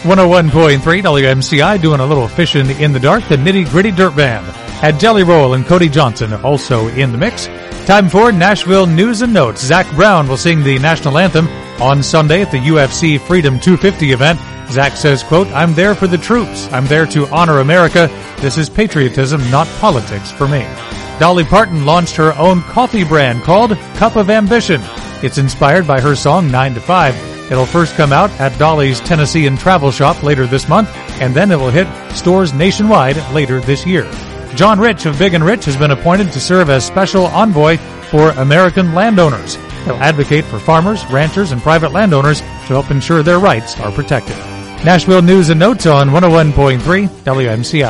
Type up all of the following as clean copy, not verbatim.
101.3 WMCI doing a little fishing in the dark. The Nitty Gritty Dirt Band had Jelly Roll and Cody Johnson also in the mix. Time for Nashville News and Notes. Zach Brown will sing the national anthem on Sunday at the UFC Freedom 250 event. Zach says, quote, "I'm there for the troops. I'm there to honor America. This is patriotism, not politics for me." Dolly Parton launched her own coffee brand called Cup of Ambition. It's inspired by her song 9 to 5. It'll first come out at Dolly's Tennessee and Travel Shop later this month, and then it will hit stores nationwide later this year. John Rich of Big and Rich has been appointed to serve as special envoy for American landowners. He'll advocate for farmers, ranchers, and private landowners to help ensure their rights are protected. Nashville News and Notes on 101.3 WMCI.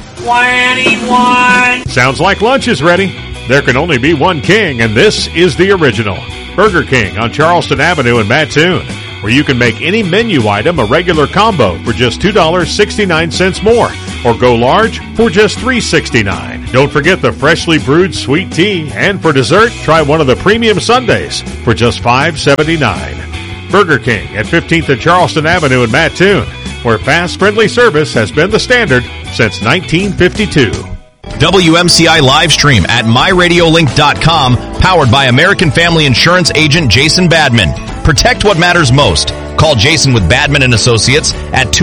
21! Sounds like lunch is ready. There can only be one king, and this is the original. Burger King on Charleston Avenue in Mattoon, where you can make any menu item a regular combo for just $2.69 more, or go large for just $3.69. Don't forget the freshly brewed sweet tea, and for dessert, try one of the premium sundaes for just $5.79. Burger King at 15th and Charleston Avenue in Mattoon, where fast, friendly service has been the standard since 1952. WMCI live stream at myradiolink.com, powered by American Family Insurance agent Jason Badman. Protect what matters most. Call Jason with Badman & Associates at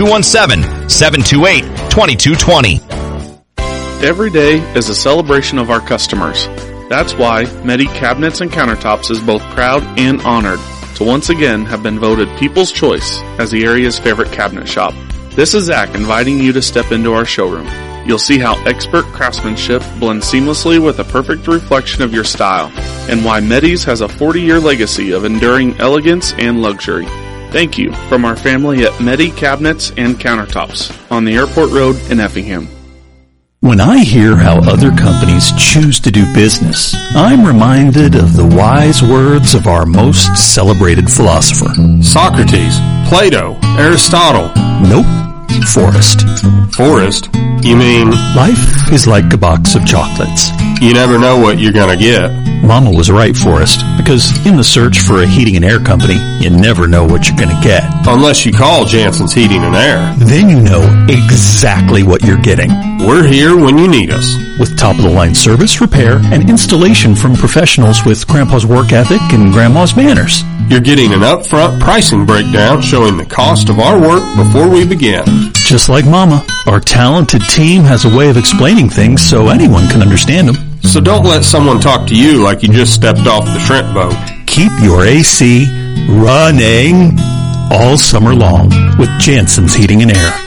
217-728-2220. Every day is a celebration of our customers. That's why Medi Cabinets and Countertops is both proud and honored to once again have been voted People's Choice as the area's favorite cabinet shop. This is Zach inviting you to step into our showroom. You'll see how expert craftsmanship blends seamlessly with a perfect reflection of your style, and why Medi's has a 40-year legacy of enduring elegance and luxury. Thank you from our family at Medi Cabinets and Countertops on the Airport Road in Effingham. When I hear how other companies choose to do business, I'm reminded of the wise words of our most celebrated philosopher. Socrates, Plato, Aristotle. Nope. Forrest. Forrest? You mean? Life is like a box of chocolates. You never know what you're gonna get. Mama was right, Forrest, because in the search for a heating and air company, you never know what you're gonna get. Unless you call Jansen's Heating and Air. Then you know exactly what you're getting. We're here when you need us. With top-of-the-line service, repair, and installation from professionals with Grandpa's work ethic and Grandma's manners. You're getting an upfront pricing breakdown showing the cost of our work before we begin. Just like Mama, our talented team has a way of explaining things so anyone can understand them. So don't let someone talk to you like you just stepped off the shrimp boat. Keep your AC running all summer long with Jansen's Heating and Air.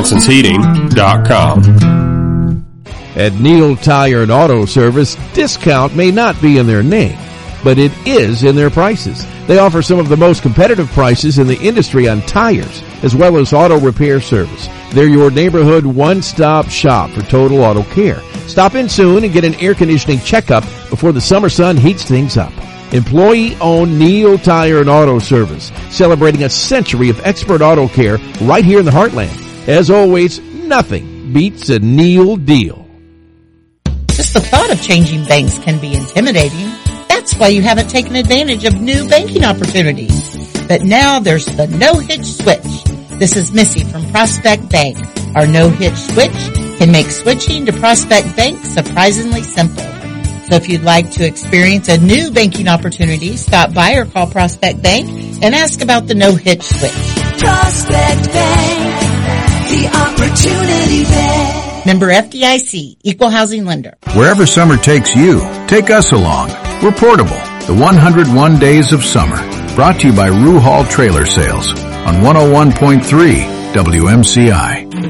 JansensHeating.com. At Neil Tire and Auto Service, discount may not be in their name, but it is in their prices. They offer some of the most competitive prices in the industry on tires, as well as auto repair service. They're your neighborhood one-stop shop for total auto care. Stop in soon and get an air conditioning checkup before the summer sun heats things up. Employee-owned Neil Tire and Auto Service, celebrating a century of expert auto care right here in the heartland. As always, nothing beats a Neil deal. Just the thought of changing banks can be intimidating. That's why you haven't taken advantage of new banking opportunities. But now there's the no-hitch switch. This is Missy from Prospect Bank. Our no-hitch switch can make switching to Prospect Bank surprisingly simple. So if you'd like to experience a new banking opportunity, stop by or call Prospect Bank and ask about the no-hitch switch. Prospect Bank, the opportunity bank. Member FDIC, Equal Housing Lender. Wherever summer takes you, take us along. We're portable. The 101 Days of Summer. Brought to you by Rue Hall Trailer Sales on 101.3 WMCI.